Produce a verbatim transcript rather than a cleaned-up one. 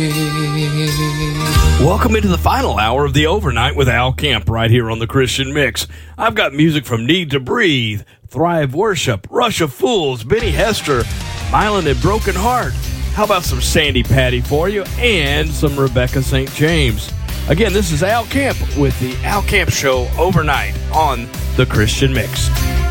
Welcome into the final hour of the overnight with Al Kemp right here on the Christian Mix. I've got music from Need to Breathe, Thrive Worship, Rush of Fools, Benny Hester, Mylan and Broken Heart. How about some Sandy Patty for you and some Rebecca Saint James? Again, this is Al Kemp with the Al Kemp Show overnight on the Christian Mix.